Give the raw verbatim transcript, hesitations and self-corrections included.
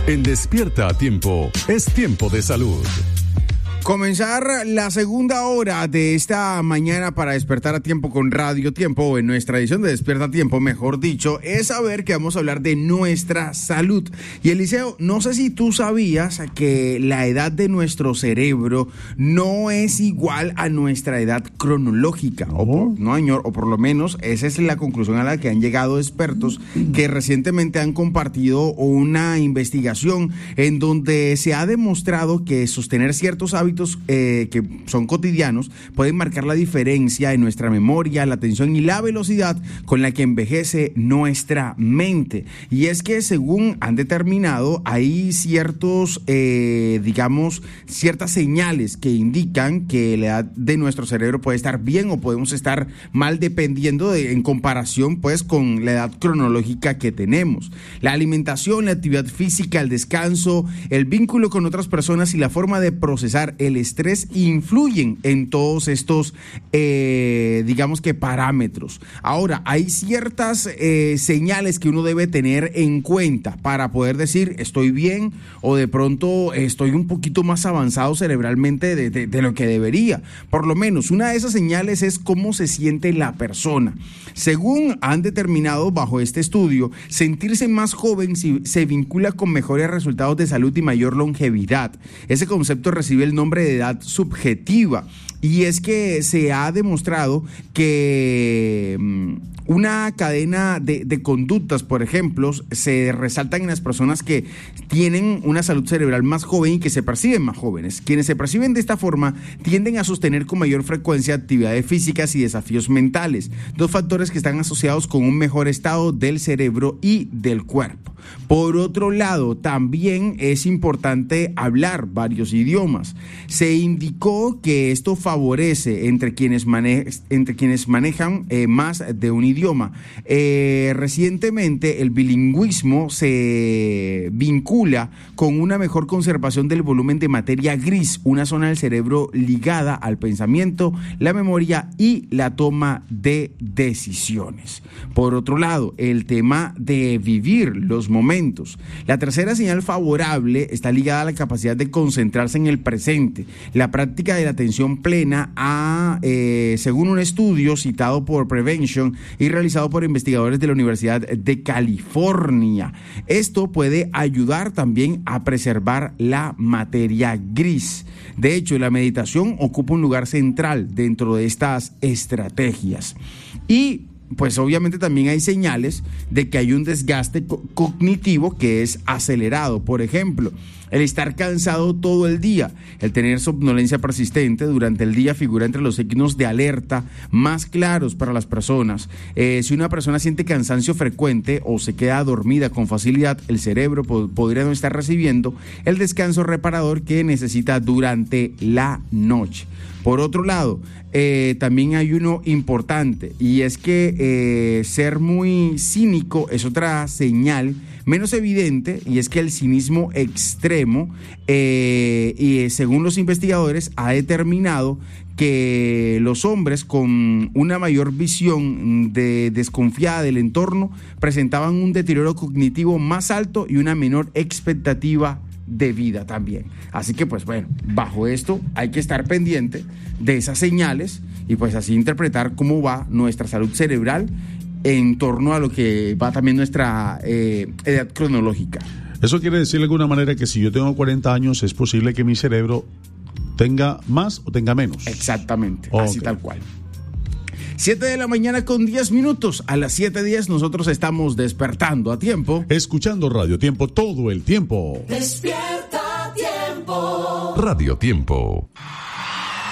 En Despierta a Tiempo, es tiempo de salud. Comenzar la segunda hora de esta mañana para despertar a tiempo con Radio Tiempo, o en nuestra edición de Despierta a Tiempo, mejor dicho, es saber que vamos a hablar de nuestra salud. Y Eliseo, no sé si tú sabías que la edad de nuestro cerebro no es igual a nuestra edad cronológica. O por, no, señor, o por lo menos esa es la conclusión a la que han llegado expertos que recientemente han compartido una investigación en donde se ha demostrado que sostener ciertos hábitos Eh, que son cotidianos pueden marcar la diferencia en nuestra memoria, la atención y la velocidad con la que envejece nuestra mente. Y es que según han determinado, hay ciertos, eh, digamos, ciertas señales que indican que la edad de nuestro cerebro puede estar bien o podemos estar mal dependiendo de, en comparación pues con la edad cronológica que tenemos. La alimentación, la actividad física, el descanso, el vínculo con otras personas y la forma de procesar el estrés influyen en todos estos, eh, digamos que parámetros. Ahora, hay ciertas eh, señales que uno debe tener en cuenta para poder decir estoy bien o de pronto estoy un poquito más avanzado cerebralmente de, de, de lo que debería. Por lo menos, una de esas señales es cómo se siente la persona. Según han determinado bajo este estudio, sentirse más joven si, se vincula con mejores resultados de salud y mayor longevidad. Ese concepto recibe el nombre de edad subjetiva, y es que se ha demostrado que um, una cadena de, de conductas, por ejemplo, se resaltan en las personas que tienen una salud cerebral más joven y que se perciben más jóvenes. Quienes se perciben de esta forma tienden a sostener con mayor frecuencia actividades físicas y desafíos mentales, dos factores que están asociados con un mejor estado del cerebro y del cuerpo. Por otro lado, también es importante hablar varios idiomas. Se indicó que esto favorece entre quienes, mane- entre quienes manejan eh, más de un idioma. Eh, recientemente, el bilingüismo se vincula con una mejor conservación del volumen de materia gris, una zona del cerebro ligada al pensamiento, la memoria y la toma de decisiones. Por otro lado, el tema de vivir los momentos. La tercera señal favorable está ligada a la capacidad de concentrarse en el presente. La práctica de la atención plena ha, eh, según un estudio citado por Prevention y realizado por investigadores de la Universidad de California. Esto puede ayudar también a preservar la materia gris. De hecho, la meditación ocupa un lugar central dentro de estas estrategias. Y pues obviamente también hay señales de que hay un desgaste co- cognitivo que es acelerado. Por ejemplo, el estar cansado todo el día, el tener somnolencia persistente durante el día figura entre los signos de alerta más claros para las personas. Eh, si una persona siente cansancio frecuente o se queda dormida con facilidad, el cerebro po- podría no estar recibiendo el descanso reparador que necesita durante la noche. Por otro lado, eh, también hay uno importante, y es que eh, ser muy cínico es otra señal menos evidente, y es que el cinismo extremo, eh, y según los investigadores, ha determinado que los hombres con una mayor visión de desconfiada del entorno presentaban un deterioro cognitivo más alto y una menor expectativa de vida también. Así que pues bueno, bajo esto hay que estar pendiente de esas señales y pues así interpretar cómo va nuestra salud cerebral en torno a lo que va también nuestra eh, edad cronológica. Eso quiere decir de alguna manera que si yo tengo cuarenta años es posible que mi cerebro tenga más o tenga menos. Exactamente, okay. Así tal cual. siete de la mañana con diez minutos. A las siete diez nosotros estamos despertando a tiempo. Escuchando Radio Tiempo todo el tiempo. Despierta a tiempo. Radio Tiempo.